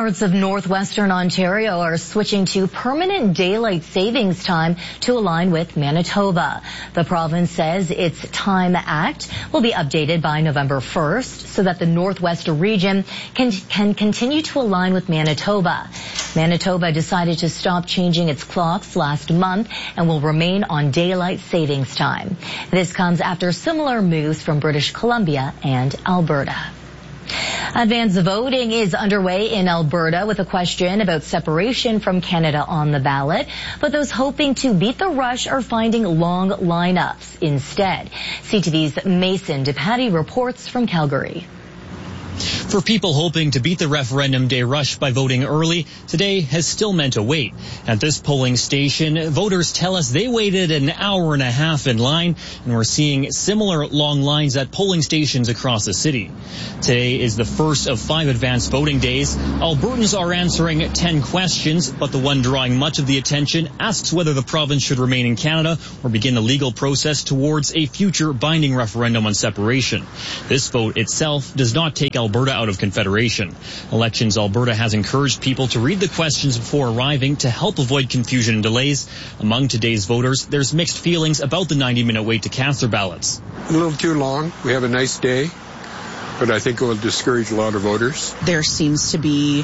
Parts of northwestern Ontario are switching to permanent daylight savings time to align with Manitoba. The province says its Time Act will be updated by November 1st so that the northwest region can continue to align with Manitoba. Manitoba decided to stop changing its clocks last month and will remain on daylight savings time. This comes after similar moves from British Columbia and Alberta. Advance voting is underway in Alberta with a question about separation from Canada on the ballot, but those hoping to beat the rush are finding long lineups instead. CTV's Mason DePatty reports from Calgary. For people hoping to beat the referendum day rush by voting early, today has still meant a wait. At this polling station, voters tell us they waited an hour and a half in line, and we're seeing similar long lines at polling stations across the city. Today is the first of 5 advanced voting days. Albertans are answering 10 questions, but the one drawing much of the attention asks whether the province should remain in Canada or begin the legal process towards a future binding referendum on separation. This vote itself does not take Alberta out of Confederation. Elections Alberta has encouraged people to read the questions before arriving to help avoid confusion and delays. Among today's voters, there's mixed feelings about the 90-minute wait to cast their ballots. A little too long. We have a nice day, but I think it will discourage a lot of voters. There seems to be,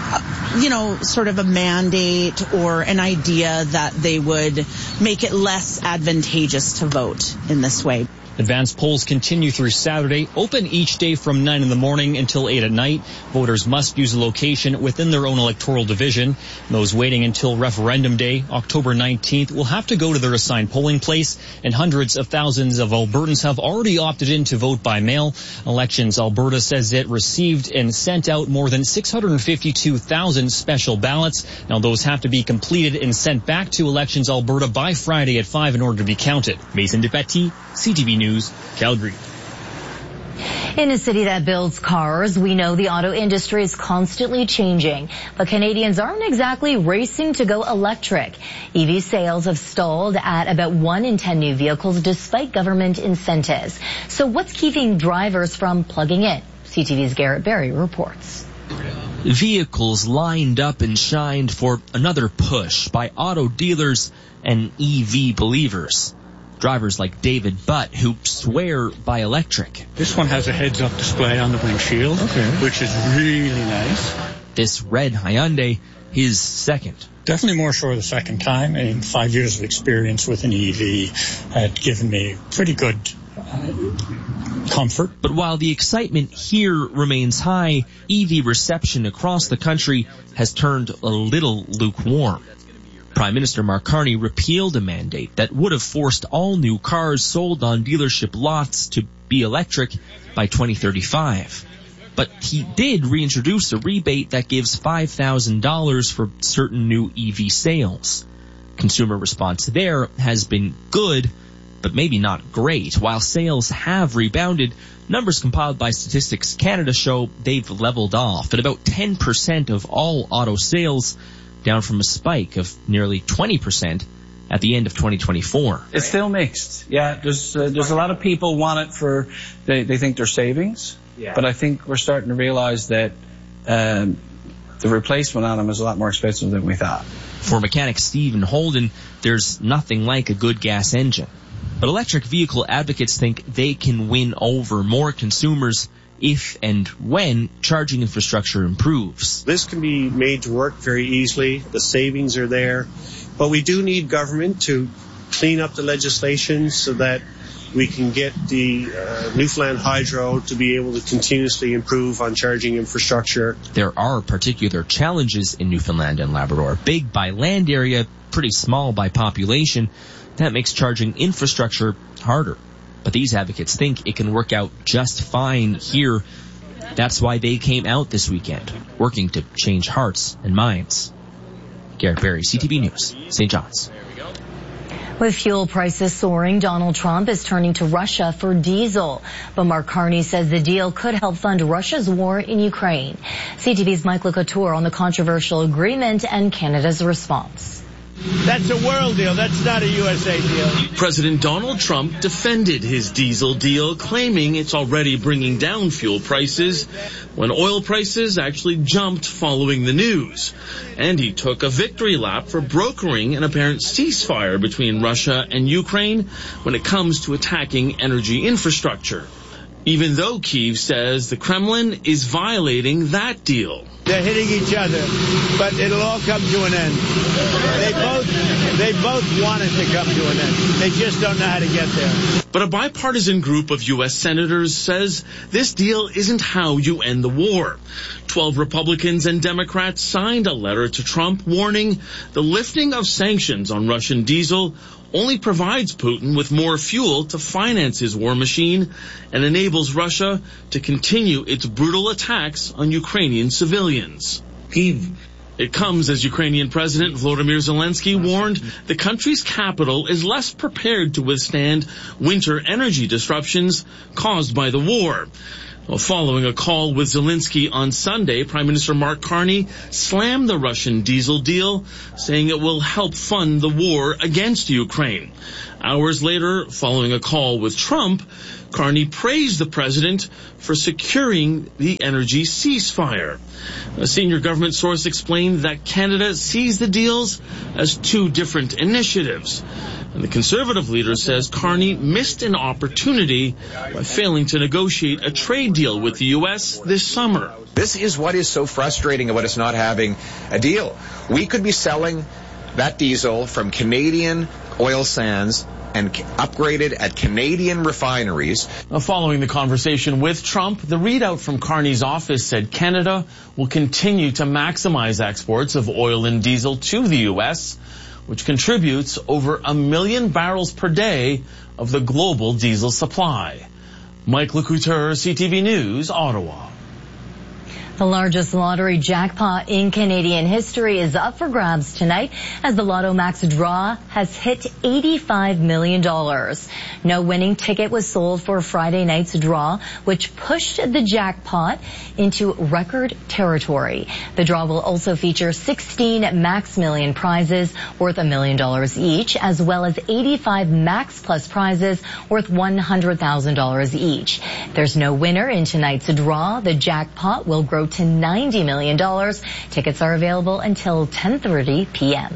sort of a mandate or an idea that they would make it less advantageous to vote in this way. Advanced polls continue through Saturday, open each day from 9 in the morning until 8 at night. Voters must use a location within their own electoral division. Those waiting until referendum day, October 19th, will have to go to their assigned polling place, and hundreds of thousands of Albertans have already opted in to vote by mail. Elections Alberta says it received and sent out more than 652,000 special ballots. Now those have to be completed and sent back to Elections Alberta by Friday at 5 in order to be counted. Mason DePatty, CTV News, Calgary. In a city that builds cars, we know the auto industry is constantly changing, but Canadians aren't exactly racing to go electric. EV sales have stalled at about 1 in 10 new vehicles despite government incentives. So what's keeping drivers from plugging in? CTV's Garrett Berry reports. Vehicles lined up and shined for another push by auto dealers and EV believers. Drivers like David Butt, who swear by electric. This one has a heads-up display on the windshield, which is really nice. This red Hyundai, his second. Definitely more sure the second time. 5 years of experience with an EV had given me pretty good comfort. But while the excitement here remains high, EV reception across the country has turned a little lukewarm. Prime Minister Mark Carney repealed a mandate that would have forced all new cars sold on dealership lots to be electric by 2035. But he did reintroduce a rebate that gives $5,000 for certain new EV sales. Consumer response there has been good, but maybe not great. While sales have rebounded, numbers compiled by Statistics Canada show they've leveled off at about 10% of all auto sales, down from a spike of nearly 20% at the end of 2024. It's still mixed. Yeah, there's a lot of people want it for, they think they're savings, but I think we're starting to realize that the replacement on them is a lot more expensive than we thought. For mechanic Stephen Holden, there's nothing like a good gas engine. But electric vehicle advocates think they can win over more consumers if and when charging infrastructure improves. This can be made to work very easily. The savings are there. But we do need government to clean up the legislation so that we can get the Newfoundland Hydro to be able to continuously improve on charging infrastructure. There are particular challenges in Newfoundland and Labrador. Big by land area, pretty small by population. That makes charging infrastructure harder. But these advocates think it can work out just fine here. That's why they came out this weekend, working to change hearts and minds. Garrett Berry, CTV News, St. John's. With fuel prices soaring, Donald Trump is turning to Russia for diesel. But Mark Carney says the deal could help fund Russia's war in Ukraine. CTV's Michael Couture on the controversial agreement and Canada's response. That's a world deal. That's not a USA deal. President Donald Trump defended his diesel deal, claiming it's already bringing down fuel prices when oil prices actually jumped following the news. And he took a victory lap for brokering an apparent ceasefire between Russia and Ukraine when it comes to attacking energy infrastructure, even though Kyiv says the Kremlin is violating that deal. They're hitting each other, but it'll all come to an end. They both want it to come to an end. They just don't know how to get there. But a bipartisan group of U.S. senators says this deal isn't how you end the war. 12 Republicans and Democrats signed a letter to Trump warning the lifting of sanctions on Russian diesel only provides Putin with more fuel to finance his war machine and enables Russia to continue its brutal attacks on Ukrainian civilians. It comes as Ukrainian President Volodymyr Zelensky warned the country's capital is less prepared to withstand winter energy disruptions caused by the war. Well, following a call with Zelensky on Sunday, Prime Minister Mark Carney slammed the Russian diesel deal, saying it will help fund the war against Ukraine. Hours later, following a call with Trump, Carney praised the president for securing the energy ceasefire. A senior government source explained that Canada sees the deals as two different initiatives. And the Conservative leader says Carney missed an opportunity by failing to negotiate a trade deal with the U.S. this summer. This is what is so frustrating about us not having a deal. We could be selling that diesel from Canadian oil sands and upgraded at Canadian refineries. Following the conversation with Trump, the readout from Carney's office said Canada will continue to maximize exports of oil and diesel to the U.S., which contributes over 1 million barrels per day of the global diesel supply. Mike LeCouture, CTV News, Ottawa. The largest lottery jackpot in Canadian history is up for grabs tonight as the Lotto Max draw has hit $85 million. No winning ticket was sold for Friday night's draw, which pushed the jackpot into record territory. The draw will also feature 16 Max Million prizes worth $1 million each, as well as 85 Max Plus prizes worth $100,000 each. There's no winner in tonight's draw. The jackpot will grow to $90 million. Tickets are available until 10:30 p.m.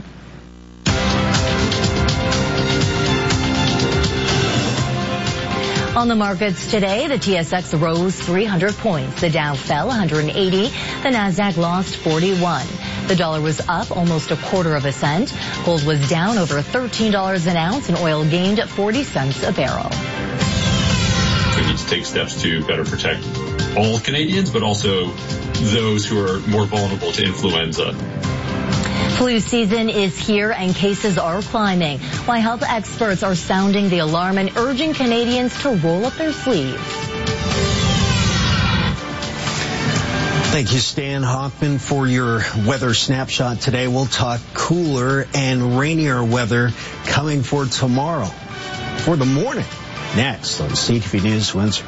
On the markets today, the TSX rose 300 points. The Dow fell 180. The Nasdaq lost 41. The dollar was up almost 1/4 cent. Gold was down over $13 an ounce, and oil gained 40 cents a barrel. We need to take steps to better protect all Canadians, but also those who are more vulnerable to influenza. Flu season is here and cases are climbing, while health experts are sounding the alarm and urging Canadians to roll up their sleeves. Thank you, Stan Hoffman, for your weather snapshot today. We'll talk cooler and rainier weather coming for tomorrow, for the morning, next on CTV News Windsor.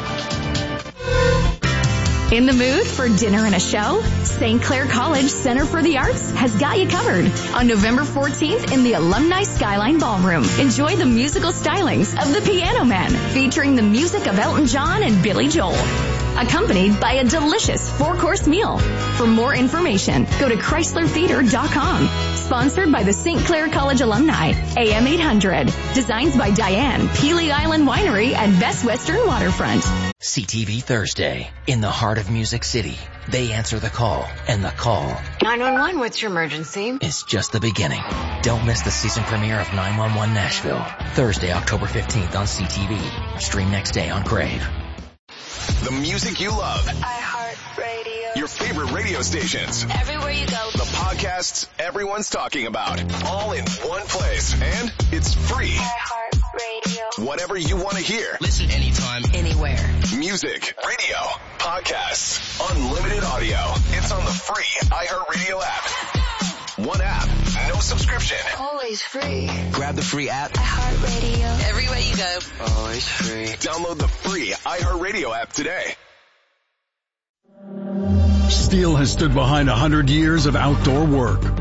In the mood for dinner and a show? St. Clair College Center for the Arts has got you covered. On November 14th in the Alumni Skyline Ballroom, enjoy the musical stylings of The Piano Man, featuring the music of Elton John and Billy Joel, accompanied by a delicious 4-course meal. For more information, go to ChryslerTheater.com. Sponsored by the St. Clair College alumni, AM 800. Designs by Diane, Peely Island Winery, and Best Western Waterfront. CTV Thursday, in the heart of Music City. They answer the call, and the call 911, what's your emergency? Is just the beginning. Don't miss the season premiere of 911 Nashville. Thursday, October 15th on CTV. Stream next day on Crave. The music you love. iHeartRadio. Your favorite radio stations. Everywhere you go. The podcasts everyone's talking about. All in one place. And it's free. iHeartRadio. Whatever you want to hear. Listen anytime, anywhere. Music, radio, podcasts, unlimited audio. It's on the free iHeartRadio app. One app, no subscription. Always free. Grab the free app. iHeartRadio. Everywhere you go. Always free. Download the free iHeartRadio app today. Steel has stood behind 100 years of outdoor work,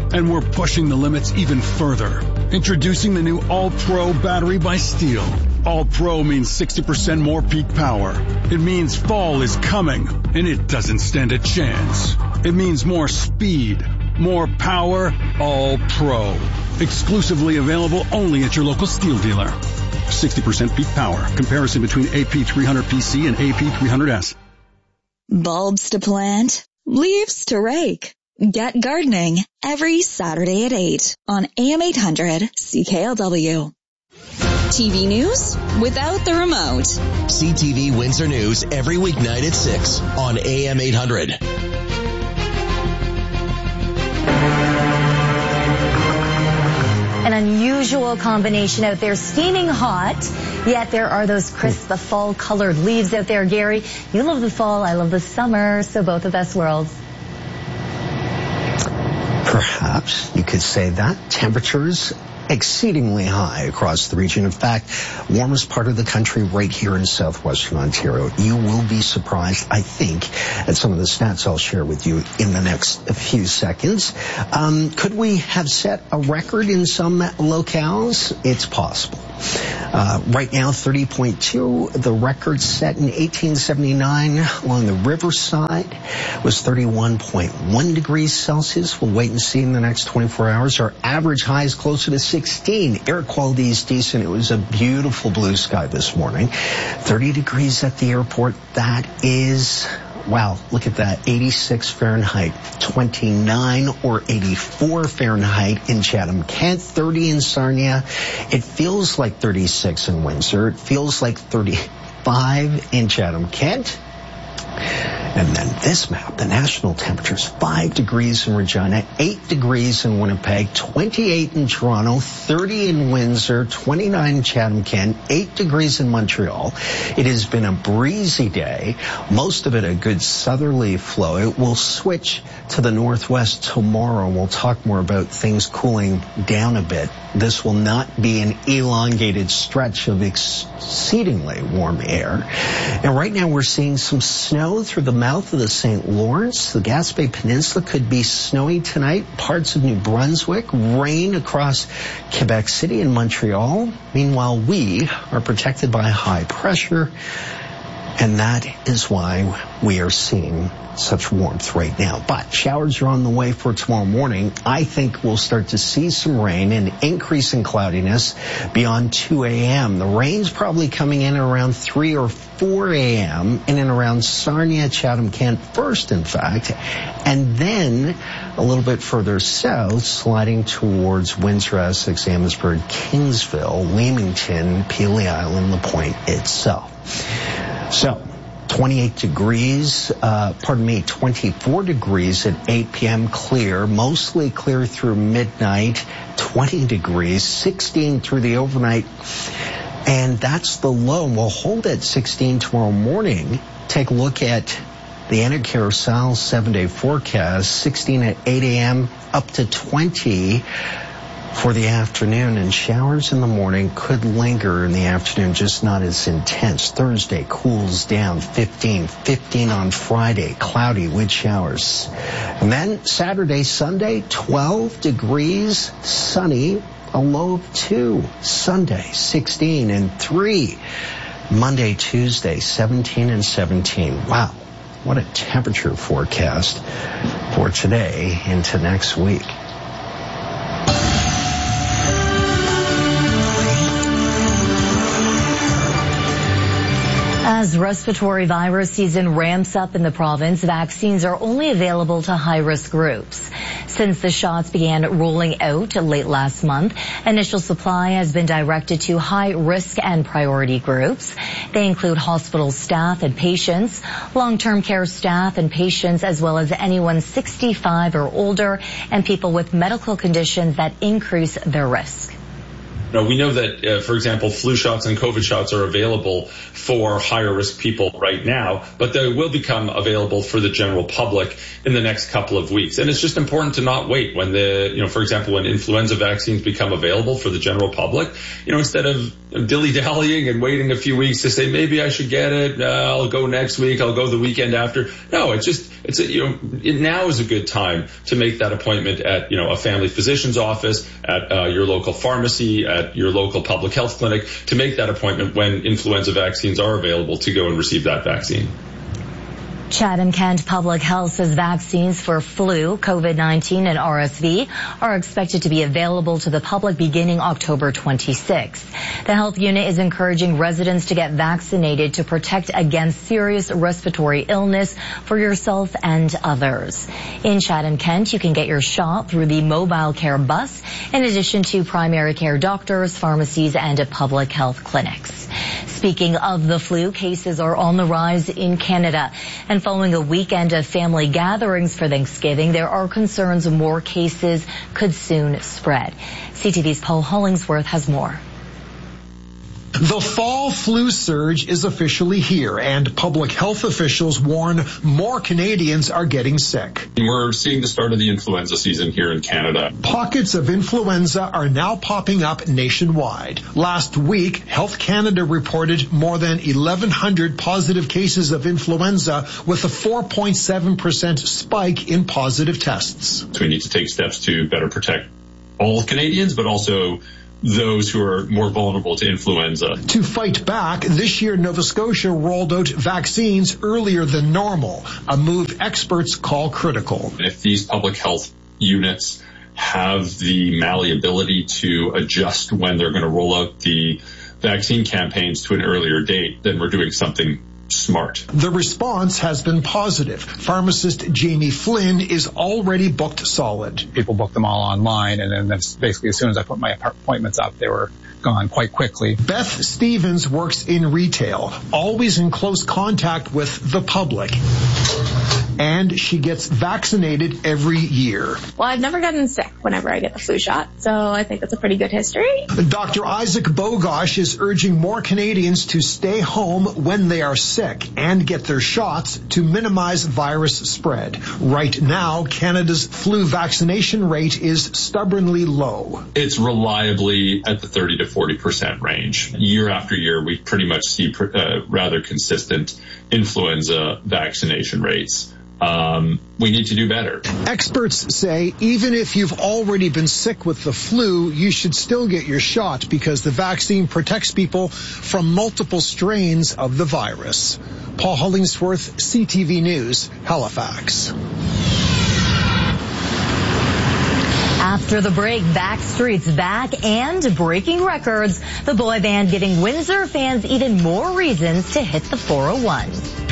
And we're pushing the limits even further. Introducing the new All-Pro battery by Steel. All-Pro means 60% more peak power. It means fall is coming, and it doesn't stand a chance. It means more speed, more power, All-Pro. Exclusively available only at your local Steel dealer. 60% peak power. Comparison between AP300PC and AP300S. Bulbs to plant, leaves to rake. Get gardening every Saturday at 8 on AM 800 CKLW. TV news without the remote. CTV Windsor News every weeknight at 6 on AM 800. An unusual combination out there, steaming hot, yet there are those crisp, fall-colored leaves out there. Gary, you love the fall, I love the summer, so both the best worlds. Perhaps you could say that. Temperatures exceedingly high across the region. In fact, warmest part of the country right here in southwestern Ontario. You will be surprised, I think, at some of the stats I'll share with you in the next few seconds. Could we have set a record in some locales? It's possible. Right now, 30.2. The record set in 1879 along the riverside was 31.1 degrees Celsius. We'll wait and see in the next 24 hours. Our average high is closer to 16. Air quality is decent. It was a beautiful blue sky this morning. 30 degrees at the airport. That is... wow, look at that, 86 Fahrenheit, 29 or 84 Fahrenheit in Chatham-Kent, 30 in Sarnia. It feels like 36 in Windsor. It feels like 35 in Chatham-Kent. And then this map, the national temperatures, 5 degrees in Regina, 8 degrees in Winnipeg, 28 in Toronto, 30 in Windsor, 29 in Chatham-Kent, 8 degrees in Montreal. It has been a breezy day, most of it a good southerly flow. It will switch to the northwest tomorrow. We'll talk more about things cooling down a bit. This will not be an elongated stretch of exceedingly warm air. And right now we're seeing some snow through the mouth of the St. Lawrence. The Gaspé Peninsula could be snowy tonight. Parts of New Brunswick. Rain across Quebec City and Montreal. Meanwhile, we are protected by high pressure. And that is why we are seeing such warmth right now. But showers are on the way for tomorrow morning. I think we'll start to see some rain and increase in cloudiness beyond 2 a.m. The rain's probably coming in around 3 or 4 a.m. in and around Sarnia, Chatham-Kent first, in fact, and then a little bit further south, sliding towards Windsor, Essex, Amherstburg, Kingsville, Leamington, Pelee Island, the Point itself. So, 28 degrees, 24 degrees at 8 p.m. clear, mostly clear through midnight, 20 degrees, 16 through the overnight, and that's the low. We'll hold at 16 tomorrow morning. Take a look at the Anna Carousel 7-day forecast, 16 at 8 a.m., up to 20 for the afternoon, and showers in the morning could linger in the afternoon, just not as intense. Thursday cools down 15 on Friday, cloudy with showers. And then Saturday, Sunday, 12 degrees, sunny, a low of 2. Sunday, 16 and 3. Monday, Tuesday, 17 and 17. Wow, what a temperature forecast for today into next week. As respiratory virus season ramps up in the province, vaccines are only available to high-risk groups. Since the shots began rolling out late last month, initial supply has been directed to high-risk and priority groups. They include hospital staff and patients, long-term care staff and patients, as well as anyone 65 or older and people with medical conditions that increase their risk. We know that, for example, flu shots and COVID shots are available for higher risk people right now, but they will become available for the general public in the next couple of weeks. And it's just important to not wait when for example, when influenza vaccines become available for the general public, instead of dilly-dallying and waiting a few weeks to say, maybe I should get it, I'll go next week, I'll go the weekend after. No, now is a good time to make that appointment at, a family physician's office, at your local pharmacy, at your local public health clinic, to make that appointment when influenza vaccines are available to go and receive that vaccine. Chatham-Kent Public Health says vaccines for flu, COVID-19, and RSV are expected to be available to the public beginning October 26th. The health unit is encouraging residents to get vaccinated to protect against serious respiratory illness for yourself and others. In Chatham-Kent, you can get your shot through the mobile care bus, in addition to primary care doctors, pharmacies, and public health clinics. Speaking of the flu, cases are on the rise in Canada. And following a weekend of family gatherings for Thanksgiving, there are concerns more cases could soon spread. CTV's Paul Hollingsworth has more. The fall flu surge is officially here, and public health officials warn more Canadians are getting sick. We're seeing the start of the influenza season here in Canada. Pockets of influenza are now popping up nationwide. Last week, Health Canada reported more than 1,100 positive cases of influenza, with a 4.7% spike in positive tests. So we need to take steps to better protect all Canadians, but also those who are more vulnerable to influenza. To fight back, this year Nova Scotia rolled out vaccines earlier than normal, a move experts call critical. If these public health units have the malleability to adjust when they're going to roll out the vaccine campaigns to an earlier date, then we're doing something smart. The response has been positive. Pharmacist Jamie Flynn is already booked solid. People book them all online, and then that's basically as soon as I put my appointments up, they were gone quite quickly. Beth Stevens works in retail, always in close contact with the public. And she gets vaccinated every year. Well, I've never gotten sick whenever I get the flu shot, so I think that's a pretty good history. Dr. Isaac Bogosh is urging more Canadians to stay home when they are sick and get their shots to minimize virus spread. Right now, Canada's flu vaccination rate is stubbornly low. It's reliably at the 30 to 40% range. Year after year, we pretty much see rather consistent influenza vaccination rates. We need to do better. Experts say even if you've already been sick with the flu, you should still get your shot because the vaccine protects people from multiple strains of the virus. Paul Hollingsworth, CTV News, Halifax. After the break, Backstreet's back and breaking records. The boy band giving Windsor fans even more reasons to hit the 401.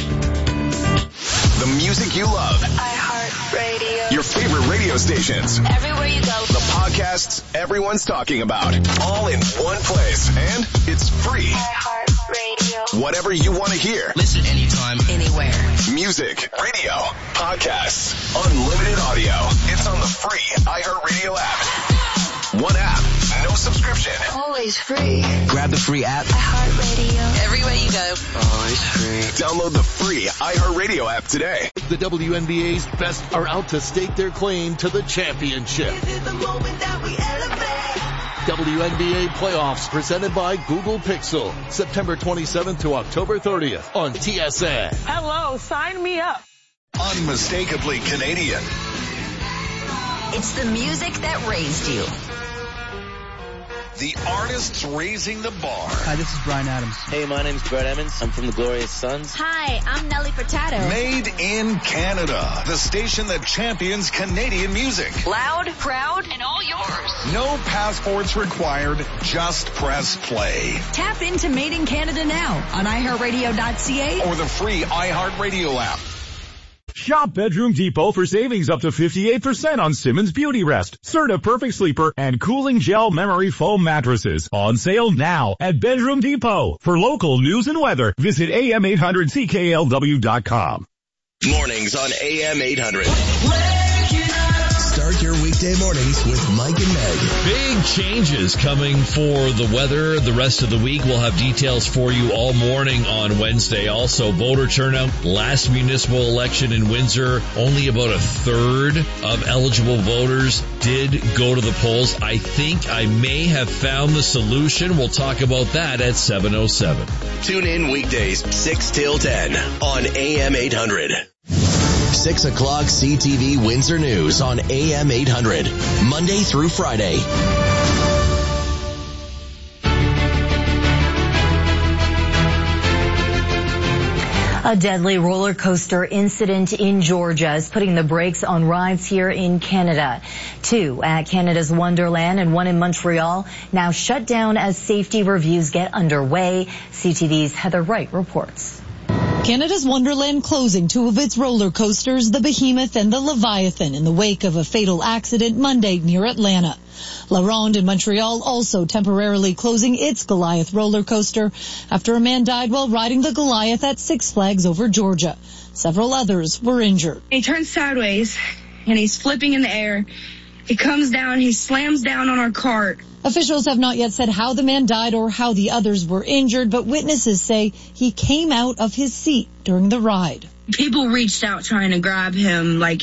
The music you love. iHeartRadio. Your favorite radio stations. Everywhere you go. The podcasts everyone's talking about. All in one place. And it's free. iHeartRadio. Whatever you want to hear. Listen anytime, anywhere. Music, radio, podcasts, unlimited audio. It's on the free iHeartRadio app. One app, no subscription. Always free. Grab the free app. iHeartRadio. Everywhere you go. Always free. Download the free iHeartRadio app today. The WNBA's best are out to stake their claim to the championship. This is the moment that we elevate. WNBA playoffs presented by Google Pixel. September 27th to October 30th on TSN. Hello, sign me up. Unmistakably Canadian. It's the music that raised you. The artists raising the bar. Hi, this is Bryan Adams. Hey, my name's Brett Emmons. I'm from the Glorious Sons. Hi, I'm Nelly Furtado. Made in Canada. The station that champions Canadian music. Loud, proud, and all yours. No passports required. Just press play. Tap into Made in Canada now on iHeartRadio.ca or the free iHeartRadio app. Shop Bedroom Depot for savings up to 58% on Simmons Beauty Rest, Serta Perfect Sleeper, and Cooling Gel Memory Foam mattresses. On sale now at Bedroom Depot. For local news and weather, visit am800cklw.com. Mornings on AM 800. Start your weekday mornings with Mike and Meg. Big changes coming for the weather the rest of the week. We'll have details for you all morning on Wednesday. Also, voter turnout. Last municipal election in Windsor, only about a third of eligible voters did go to the polls. I think I may have found the solution. We'll talk about that at 7:07. Tune in weekdays 6 till 10 on AM 800. 6 o'clock CTV Windsor News on AM 800. Monday through Friday. A deadly roller coaster incident in Georgia is putting the brakes on rides here in Canada. 2 at Canada's Wonderland and 1 in Montreal now shut down as safety reviews get underway. CTV's Heather Wright reports. Canada's Wonderland closing 2 of its roller coasters, the Behemoth and the Leviathan, in the wake of a fatal accident Monday near Atlanta. La Ronde in Montreal also temporarily closing its Goliath roller coaster after a man died while riding the Goliath at Six Flags over Georgia. Several others were injured. He turns sideways and he's flipping in the air. He comes down, he slams down on our cart. Officials have not yet said how the man died or how the others were injured, but witnesses say he came out of his seat during the ride. People reached out trying to grab him. Like,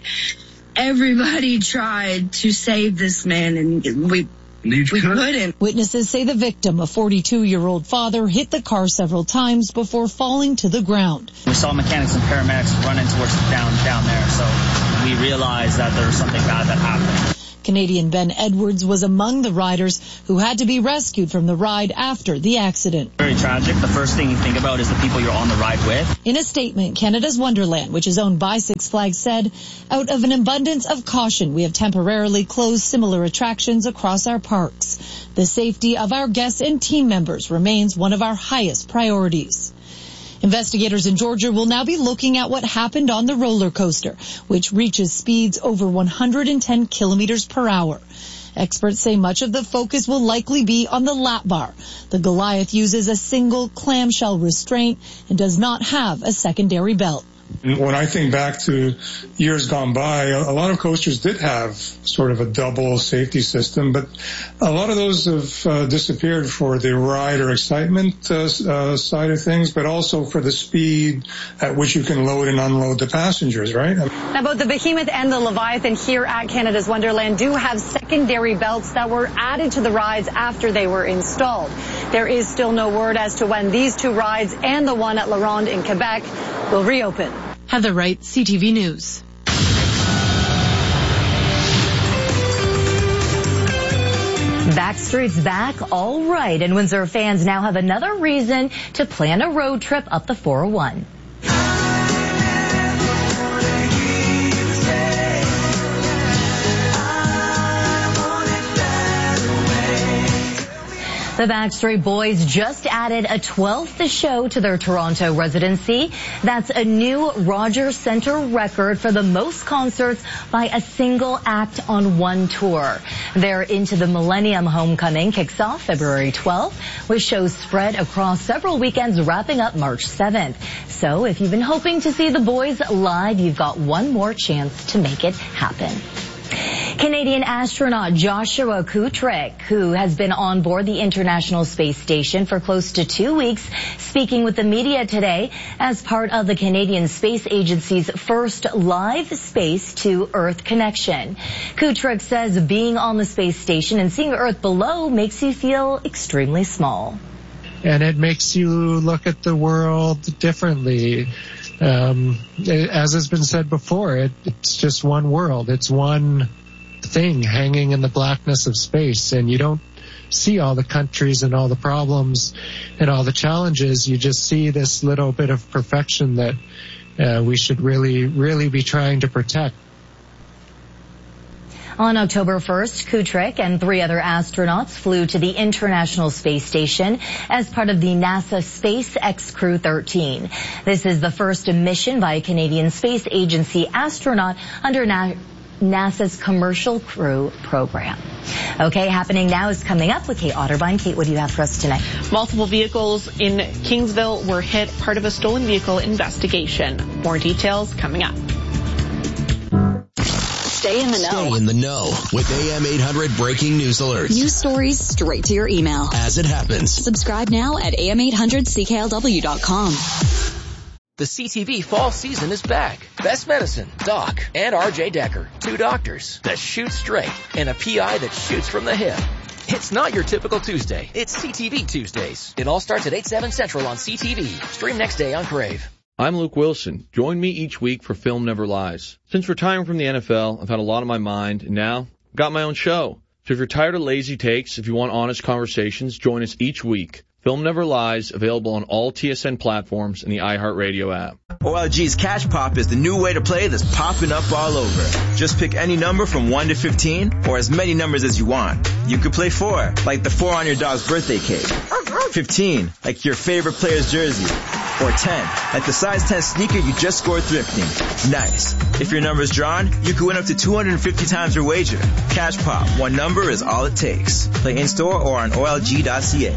everybody tried to save this man, and we couldn't. Witnesses say the victim, a 42-year-old father, hit the car several times before falling to the ground. We saw mechanics and paramedics running towards down there, so we realized that there was something bad that happened. Canadian Ben Edwards was among the riders who had to be rescued from the ride after the accident. Very tragic. The first thing you think about is the people you're on the ride with. In a statement, Canada's Wonderland, which is owned by Six Flags, said, out of an abundance of caution, we have temporarily closed similar attractions across our parks. The safety of our guests and team members remains one of our highest priorities. Investigators in Georgia will now be looking at what happened on the roller coaster, which reaches speeds over 110 kilometers per hour. Experts say much of the focus will likely be on the lap bar. The Goliath uses a single clamshell restraint and does not have a secondary belt. When I think back to years gone by, a lot of coasters did have sort of a double safety system, but a lot of those have disappeared for the ride or excitement side of things, but also for the speed at which you can load and unload the passengers, right? Now, both the Behemoth and the Leviathan here at Canada's Wonderland do have secondary belts that were added to the rides after they were installed. There is still no word as to when these 2 rides and the one at La Ronde in Quebec will reopen. Heather Wright, CTV News. Backstreet's back, all right, and Windsor fans now have another reason to plan a road trip up the 401. The Backstreet Boys just added a 12th show to their Toronto residency. That's a new Rogers Centre record for the most concerts by a single act on one tour. Their Into the Millennium Homecoming kicks off February 12th, with shows spread across several weekends wrapping up March 7th. So if you've been hoping to see the boys live, you've got one more chance to make it happen. Canadian astronaut Joshua Kutrick, who has been on board the International Space Station for close to 2 weeks, speaking with the media today as part of the Canadian Space Agency's first live space to Earth connection. Kutrick says being on the space station and seeing Earth below makes you feel extremely small. And it makes you look at the world differently. As has been said before, it's just one world. It's one thing hanging in the blackness of space, and you don't see all the countries and all the problems and all the challenges. You just see this little bit of perfection that we should really be trying to protect. On October 1st, Kutrick and 3 other astronauts flew to the International Space Station as part of the NASA SpaceX Crew 13. This is the first mission by a Canadian Space Agency astronaut under NASA's Commercial Crew program. Okay, happening now is coming up with Kate Otterbein. Kate, what do you have for us tonight? Multiple vehicles in Kingsville were hit, part of a stolen vehicle investigation. More details coming up. Stay in the know. Stay in the know with AM 800 breaking news alerts. News stories straight to your email. As it happens. Subscribe now at am800cklw.com. The CTV fall season is back. Best Medicine, Doc, and RJ Decker. 2 doctors that shoot straight and a PI that shoots from the hip. It's not your typical Tuesday. It's CTV Tuesdays. It all starts at 8/7 Central on CTV. Stream next day on Crave. I'm Luke Wilson. Join me each week for Film Never Lies. Since retiring from the NFL, I've had a lot on my mind, and now I've got my own show. So if you're tired of lazy takes, if you want honest conversations, join us each week. Film Never Lies, available on all TSN platforms and the iHeartRadio app. OLG's Cash Pop is the new way to play that's popping up all over. Just pick any number from 1 to 15, or as many numbers as you want. You could play 4, like the 4 on your dog's birthday cake. 15, like your favorite player's jersey. Or 10, like the size 10 sneaker you just scored thrifting. Nice. If your number's drawn, you could win up to 250 times your wager. Cash Pop, one number is all it takes. Play in-store or on OLG.ca.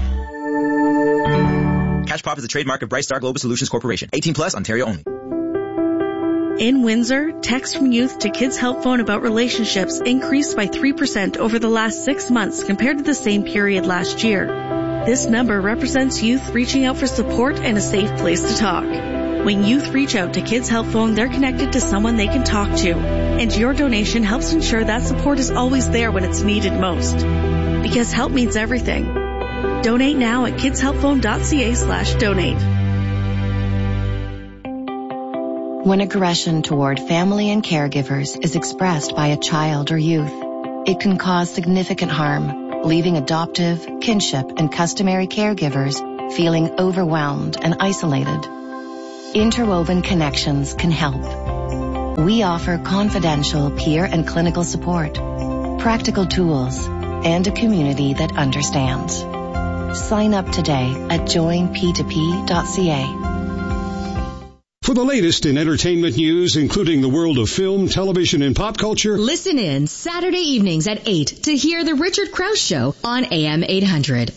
Cash Pop is a trademark of Bright Star Global Solutions Corporation. 18 plus, Ontario only. In Windsor, texts from youth to Kids Help Phone about relationships increased by 3% over the last 6 months compared to the same period last year. This number represents youth reaching out for support and a safe place to talk. When youth reach out to Kids Help Phone, they're connected to someone they can talk to. And your donation helps ensure that support is always there when it's needed most. Because help means everything. Donate now at kidshelpphone.ca/donate. When aggression toward family and caregivers is expressed by a child or youth, it can cause significant harm, leaving adoptive, kinship, and customary caregivers feeling overwhelmed and isolated. Interwoven Connections can help. We offer confidential peer and clinical support, practical tools, and a community that understands. Sign up today at joinp2p.ca. For the latest in entertainment news, including the world of film, television, and pop culture, listen in Saturday evenings at 8 to hear The Richard Krause Show on AM 800.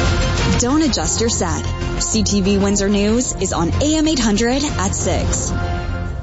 Don't adjust your set. CTV Windsor News is on AM 800 at 6.